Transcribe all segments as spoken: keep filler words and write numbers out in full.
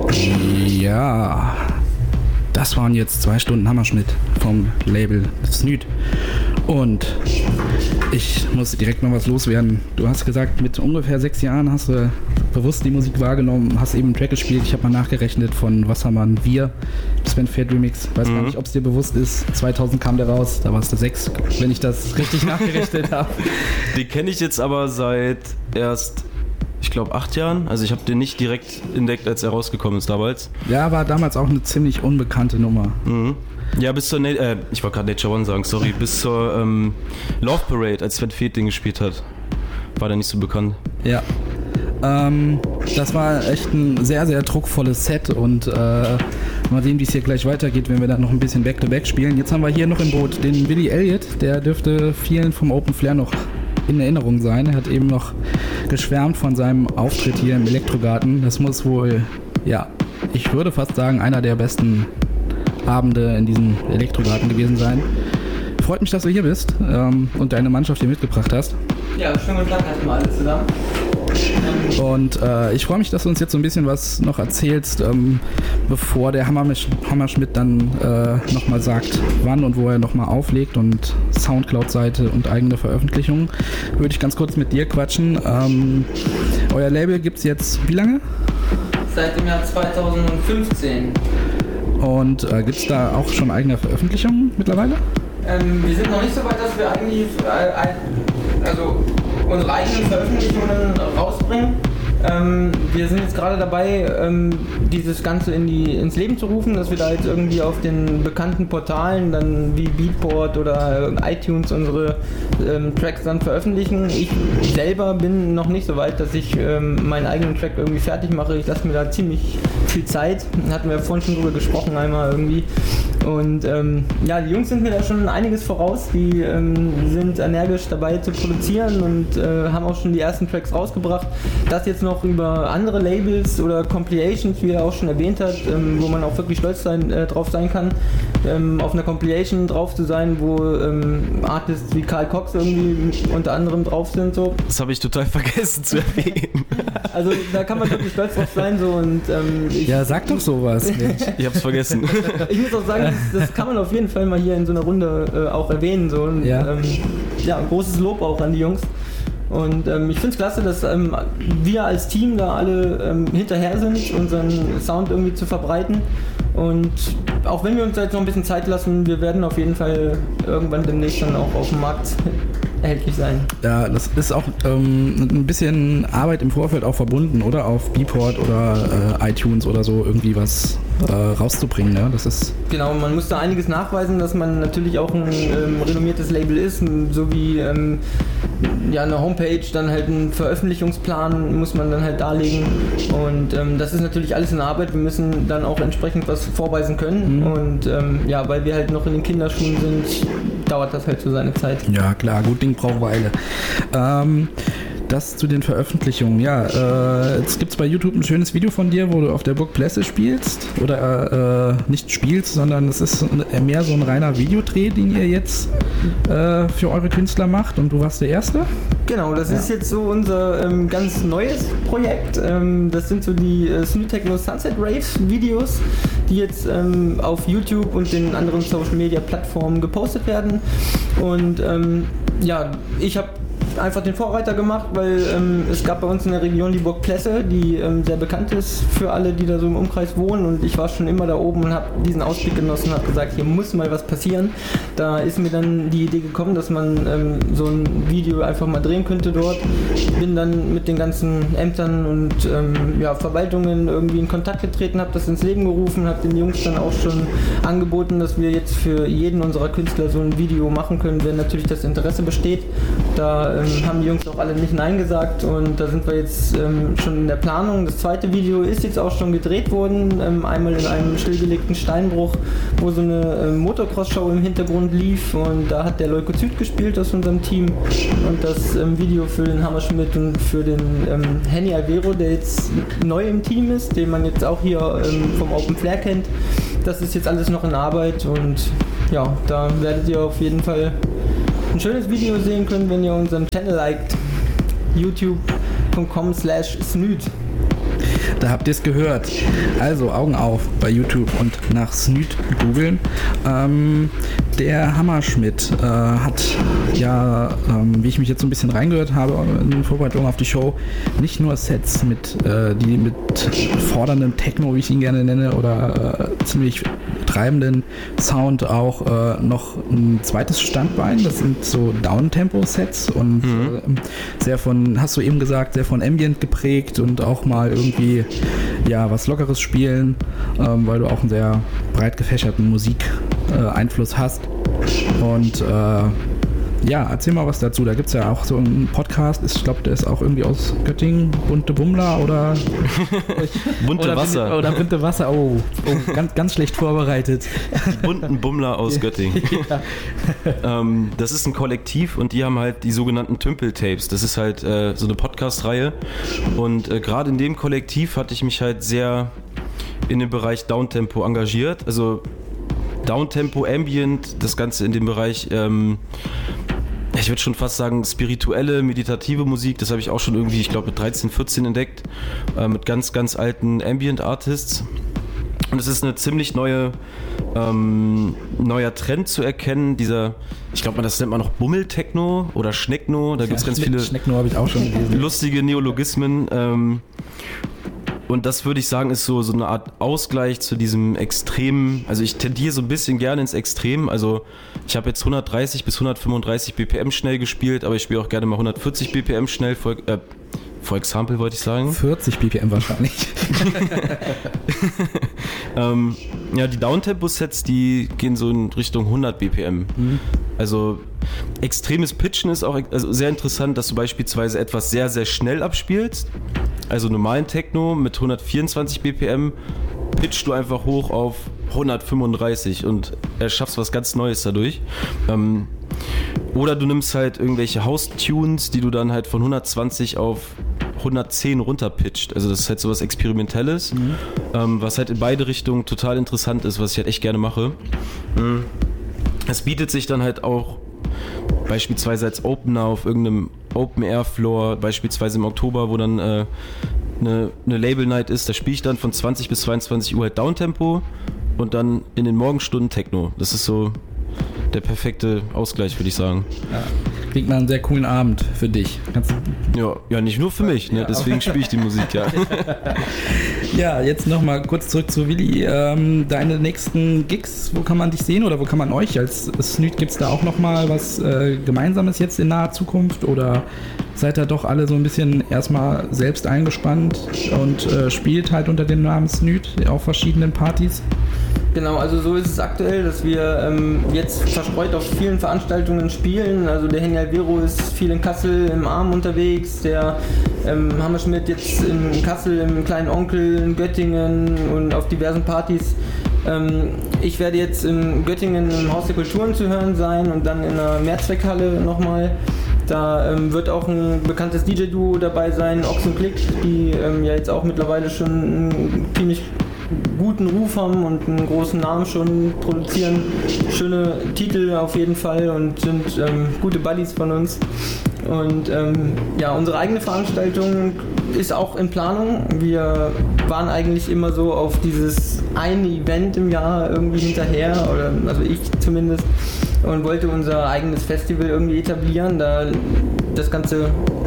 Ja, das waren jetzt zwei Stunden Hammerschmidt vom Label Snyd. Und ich muss direkt mal was loswerden. Du hast gesagt, mit ungefähr sechs Jahren hast du bewusst die Musik wahrgenommen, hast eben einen Track gespielt. Ich habe mal nachgerechnet von Wassermann, Wir, Sven Fett Remix. Weiß mhm. gar nicht, ob es dir bewusst ist. zweitausend kam der raus, da warst du sechs, wenn ich das richtig nachgerechnet habe. Den kenne ich jetzt aber seit erst, ich glaube, acht Jahren. Also ich habe den nicht direkt entdeckt, als er rausgekommen ist damals. Ja, war damals auch eine ziemlich unbekannte Nummer. Mhm. Ja, bis zur, Na- äh, ich wollte gerade Nature One sagen, sorry, bis zur ähm, Love Parade, als Sven Feth den gespielt hat, war der nicht so bekannt. Ja, ähm, das war echt ein sehr, sehr druckvolles Set und äh, mal sehen, wie es hier gleich weitergeht, wenn wir dann noch ein bisschen Back-to-Back spielen. Jetzt haben wir hier noch im Boot den Willy Elliott, der dürfte vielen vom Open Flair noch in Erinnerung sein. Er hat eben noch geschwärmt von seinem Auftritt hier im Elektrogarten. Das muss wohl, ja, ich würde fast sagen, einer der besten Abende in diesem Elektrogarten gewesen sein. Freut mich, dass du hier bist ähm, und deine Mannschaft hier mitgebracht hast. Ja, schönen guten Tag erstmal alle zusammen. Und äh, ich freue mich, dass du uns jetzt so ein bisschen was noch erzählst, ähm, bevor der Hammersch- Hammerschmidt dann äh, nochmal sagt, wann und wo er nochmal auflegt und Soundcloud-Seite und eigene Veröffentlichungen. Würde ich ganz kurz mit dir quatschen. Ähm, euer Label gibt es jetzt wie lange? Seit dem Jahr zweitausendfünfzehn. Und äh, gibt es da auch schon eigene Veröffentlichungen mittlerweile? Ähm, wir sind noch nicht so weit, dass wir eigentlich äh, also unsere eigenen Veröffentlichungen rausbringen. Ähm, wir sind jetzt gerade dabei, ähm, dieses Ganze in die, ins Leben zu rufen, dass wir da jetzt irgendwie auf den bekannten Portalen dann wie Beatport oder iTunes unsere ähm, Tracks dann veröffentlichen. Ich selber bin noch nicht so weit, dass ich ähm, meinen eigenen Track irgendwie fertig mache. Ich lasse mir da ziemlich viel Zeit. Hatten wir vorhin schon drüber gesprochen einmal irgendwie. Und ähm, ja, die Jungs sind mir da schon einiges voraus. Die ähm, sind energisch dabei zu produzieren und äh, haben auch schon die ersten Tracks rausgebracht. Das jetzt noch über andere Labels oder Compilations, wie er auch schon erwähnt hat, ähm, wo man auch wirklich stolz sein, äh, drauf sein kann, ähm, auf einer Compilation drauf zu sein, wo ähm, Artists wie Carl Cox irgendwie unter anderem drauf sind. So. Das habe ich total vergessen zu erwähnen. Also da kann man wirklich stolz drauf sein. So, und, ähm, ich, ja, sag doch sowas. Ich hab's vergessen. Ich muss auch sagen, das, das kann man auf jeden Fall mal hier in so einer Runde äh, auch erwähnen. So. Und, ja. Ähm, ja, ein großes Lob auch an die Jungs. Und ähm, ich finde es klasse, dass ähm, wir als Team da alle ähm, hinterher sind, unseren Sound irgendwie zu verbreiten. Und auch wenn wir uns jetzt noch ein bisschen Zeit lassen, wir werden auf jeden Fall irgendwann demnächst dann auch auf dem Markt erhältlich sein. Ja, das ist auch ähm, ein bisschen Arbeit im Vorfeld auch verbunden, oder? Auf Beatport oder äh, iTunes oder so irgendwie was äh, rauszubringen, ne? Das ist... Genau, man muss da einiges nachweisen, dass man natürlich auch ein ähm, renommiertes Label ist, so wie ähm, ja, eine Homepage, dann halt einen Veröffentlichungsplan muss man dann halt darlegen und ähm, das ist natürlich alles in Arbeit, wir müssen dann auch entsprechend was vorweisen können mhm. und ähm, ja, weil wir halt noch in den Kinderschuhen sind, dauert das halt so seine Zeit. Ja klar, gut Ding braucht Weile. Ähm, das zu den Veröffentlichungen, ja, äh, jetzt gibt es bei YouTube ein schönes Video von dir, wo du auf der Burg Plesse spielst oder äh, nicht spielst, sondern es ist mehr so ein reiner Videodreh, den ihr jetzt äh, für eure Künstler macht und du warst der Erste? Genau, das ja. ist jetzt so unser ähm, ganz neues Projekt. Ähm, das sind so die äh, Snyd Techno Sunset Raves Videos, die jetzt ähm, auf YouTube und den anderen Social Media Plattformen gepostet werden. Und ähm, ja, ich habe einfach den Vorreiter gemacht, weil ähm, es gab bei uns in der Region die Burg Plesse, die ähm, sehr bekannt ist für alle, die da so im Umkreis wohnen, und ich war schon immer da oben und habe diesen Ausblick genossen und habe gesagt, hier muss mal was passieren. Da ist mir dann die Idee gekommen, dass man ähm, so ein Video einfach mal drehen könnte dort. Bin dann mit den ganzen Ämtern und ähm, ja, Verwaltungen irgendwie in Kontakt getreten, habe das ins Leben gerufen, habe den Jungs dann auch schon angeboten, dass wir jetzt für jeden unserer Künstler so ein Video machen können, wenn natürlich das Interesse besteht. Da ähm, haben die Jungs auch alle nicht Nein gesagt und da sind wir jetzt ähm, schon in der Planung. Das zweite Video ist jetzt auch schon gedreht worden, ähm, einmal in einem stillgelegten Steinbruch, wo so eine ähm, Motocross-Show im Hintergrund lief, und da hat der Leukozyd gespielt aus unserem Team, und das ähm, Video für den Hammerschmidt und für den ähm, Henny Alvero, der jetzt neu im Team ist, den man jetzt auch hier ähm, vom Open Flair kennt. Das ist jetzt alles noch in Arbeit und ja, da werdet ihr auf jeden Fall ein schönes Video sehen können, wenn ihr unseren Channel liked. youtube punkt com slash snyd. Da habt ihr es gehört. Also Augen auf bei YouTube und nach Snyd googeln. Ähm, der Hammerschmidt äh, hat ja, ähm, wie ich mich jetzt so ein bisschen reingehört habe in Vorbereitung auf die Show, nicht nur Sets mit, äh, die mit forderndem Techno, wie ich ihn gerne nenne, oder äh, ziemlich treibenden Sound auch äh, noch ein zweites Standbein. Das sind so Downtempo-Sets und mhm. äh, sehr von, hast du eben gesagt, sehr von Ambient geprägt und auch mal irgendwie ja was Lockeres spielen, ähm, weil du auch einen sehr breit gefächerten Musikeinfluss äh, hast. Und äh, ja, erzähl mal was dazu. Da gibt es ja auch so einen Podcast, ich glaube, der ist auch irgendwie aus Göttingen, Bunte Bummler oder Bunte oder Wasser. Bin, oder Bunte Wasser, oh, oh ganz, ganz schlecht vorbereitet. Die bunten Bummler aus Göttingen. Ja. ähm, das ist ein Kollektiv und die haben halt die sogenannten Tümpel-Tapes. Das ist halt äh, so eine Podcast-Reihe und äh, gerade in dem Kollektiv hatte ich mich halt sehr in dem Bereich Downtempo engagiert. Also Downtempo, Ambient, das Ganze in dem Bereich, ähm, ich würde schon fast sagen, spirituelle, meditative Musik, das habe ich auch schon irgendwie, ich glaube mit dreizehn, vierzehn entdeckt, äh, mit ganz, ganz alten Ambient-Artists. Und es ist eine ziemlich neue, ähm, neuer Trend zu erkennen, dieser, ich glaube, das nennt man noch Bummel-Techno oder Schneckno, da gibt es ja, ganz Schneck, viele Schneckno habe ich auch schon gelesen. Lustige Neologismen. Ähm, Und das würde ich sagen, ist so, so eine Art Ausgleich zu diesem Extremen. Also ich tendiere so ein bisschen gerne ins Extrem. Also ich habe jetzt hundertdreißig bis hundertfünfunddreißig B P M schnell gespielt, aber ich spiele auch gerne mal hundertvierzig B P M schnell. For, äh, for example wollte ich sagen. vierzig B P M wahrscheinlich. ähm, ja, die Downtempo-Sets, die gehen so in Richtung hundert B P M. Mhm. Also extremes Pitchen ist auch also sehr interessant, dass du beispielsweise etwas sehr, sehr schnell abspielst. Also normalen Techno mit hundertvierundzwanzig B P M pitchst du einfach hoch auf hundertfünfunddreißig und erschaffst was ganz Neues dadurch. Ähm, oder du nimmst halt irgendwelche House-Tunes, die du dann halt von hundertzwanzig auf hundertzehn runterpitcht. Also das ist halt sowas Experimentelles, mhm. ähm, was halt in beide Richtungen total interessant ist, was ich halt echt gerne mache. Es bietet sich dann halt auch beispielsweise als Opener auf irgendeinem Open-Air-Floor, beispielsweise im Oktober, wo dann äh, eine, eine Label-Night ist, da spiele ich dann von zwanzig bis zweiundzwanzig Uhr halt Downtempo und dann in den Morgenstunden Techno. Das ist so der perfekte Ausgleich, würde ich sagen. Ja. Klingt nach einem sehr coolen Abend für dich. Kannst ja, ja, nicht nur für mich, ne? Deswegen spiele ich die Musik, ja. Ja, jetzt nochmal kurz zurück zu Willi. Ähm, deine nächsten Gigs, wo kann man dich sehen oder wo kann man euch als Snyd, gibt es da auch nochmal was äh, Gemeinsames jetzt in naher Zukunft oder seid ihr doch alle so ein bisschen erstmal selbst eingespannt und äh, spielt halt unter dem Namen Snyd auf verschiedenen Partys? Genau, also so ist es aktuell, dass wir ähm, jetzt verstreut auf vielen Veranstaltungen spielen. Also der Henny Alvero ist viel in Kassel im Arm unterwegs, der ähm, Hammerschmidt jetzt in Kassel im kleinen Onkel, in Göttingen und auf diversen Partys. Ähm, ich werde jetzt in Göttingen im Haus der Kulturen zu hören sein und dann in der Mehrzweckhalle nochmal. Da ähm, wird auch ein bekanntes D J-Duo dabei sein, Ochs und Klick, die ähm, ja jetzt auch mittlerweile schon einen ziemlich guten Ruf haben und einen großen Namen schon produzieren. Schöne Titel auf jeden Fall und sind ähm, gute Buddies von uns. Und ähm, ja, unsere eigene Veranstaltung ist auch in Planung. Wir waren eigentlich immer so auf dieses eine Event im Jahr irgendwie hinterher, oder also ich zumindest, und wollte unser eigenes Festival irgendwie etablieren, da das Ganze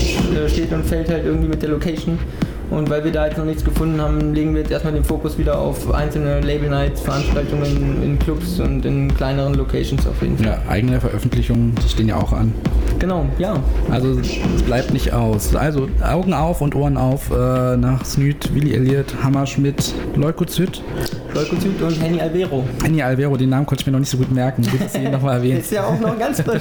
steht und fällt halt irgendwie mit der Location. Und weil wir da jetzt noch nichts gefunden haben, legen wir jetzt erstmal den Fokus wieder auf einzelne Label-Nights, Veranstaltungen in Clubs und in kleineren Locations auf jeden Fall. Ja, eigene Veröffentlichungen, die stehen ja auch an. Genau, ja. Also es bleibt nicht aus. Also Augen auf und Ohren auf äh, nach Snyd, Willi Elliott, Hammerschmidt, Leukozyd. Leukozyd und Henny Alvero. Henny Alvero, den Namen konnte ich mir noch nicht so gut merken. Gut, dass Sie ihn nochmal erwähnt. Ist ja auch noch ganz frisch.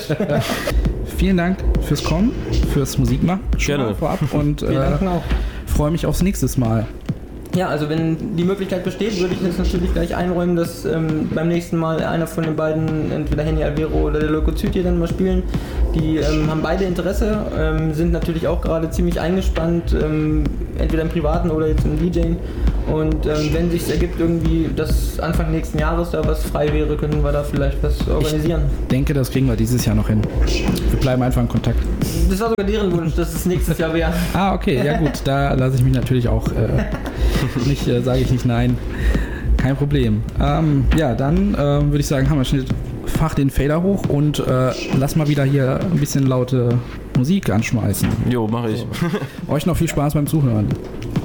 Vielen Dank fürs Kommen, fürs Musikmachen. Gerne. Vorab und äh, freue mich aufs nächste Mal. Ja, also wenn die Möglichkeit besteht, würde ich jetzt natürlich gleich einräumen, dass ähm, beim nächsten Mal einer von den beiden, entweder Henny Alvero oder der Leukozyd hier dann mal spielen. Die ähm, haben beide Interesse, ähm, sind natürlich auch gerade ziemlich eingespannt, ähm, entweder im Privaten oder jetzt im DJing. Und ähm, wenn sich ergibt irgendwie, dass Anfang nächsten Jahres da was frei wäre, könnten wir da vielleicht was organisieren. Ich denke, das kriegen wir dieses Jahr noch hin. Wir bleiben einfach in Kontakt. Das war sogar deren Wunsch, dass es nächstes Jahr wäre. Ah, okay, ja gut, da lasse ich mich natürlich auch äh, nicht, äh, sage ich nicht nein. Kein Problem. Ähm, ja, dann äh, würde ich sagen, haben wir schnell Fach den Fader hoch und äh, lass mal wieder hier ein bisschen laute Musik anschmeißen. Jo, mache ich. So. Euch noch viel Spaß beim Zuhören.